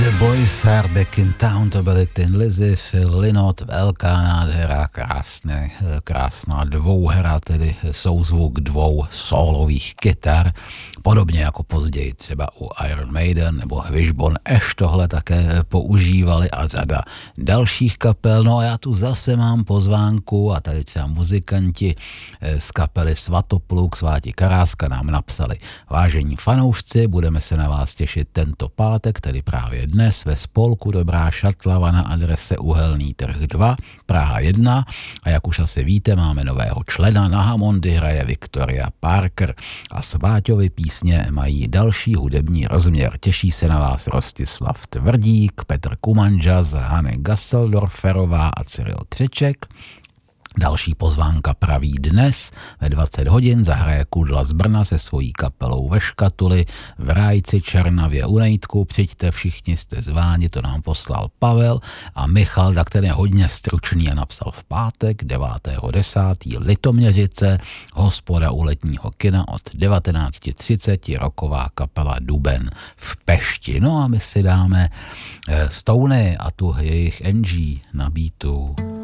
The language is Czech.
Boys Are Back in Town, to byly Tin Lizzy, Phil Lynott, velká nádhera, krásná dvouhra, tedy souzvuk dvou sólových kytar, podobně jako později třeba u Iron Maiden nebo Wishbone Ash tohle také používali a řada dalších kapel. No a já tu zase mám pozvánku a tady třeba muzikanti z kapely Svatopluk, Sváti Karáska nám napsali: vážení fanoušci, budeme se na vás těšit tento pátek, tedy právě dnes ve spolku Dobrá Šatlava na adrese Uhelný trh 2, Praha 1 a jak už asi víte, máme nového člena, na hamondy hraje Victoria Parker a Sváťovi písně mají další hudební rozměr. Těší se na vás Rostislav Tvrdík, Petr Kumanžas, Hane Gasseldorferová a Cyril Křeček. Další pozvánka praví dnes ve 20 hodin zahraje Kudla z Brna se svojí kapelou Ve škatuli v Rájci Černavě u Nejtku. Přijďte, všichni jste zváni, to nám poslal Pavel a Michal, tak ten je hodně stručný a napsal v pátek 9.10. Litoměřice, hospoda u letního kina od 19.30, rocková kapela Duben v Pešti. No a my si dáme Stony a tu jejich NG na beatu.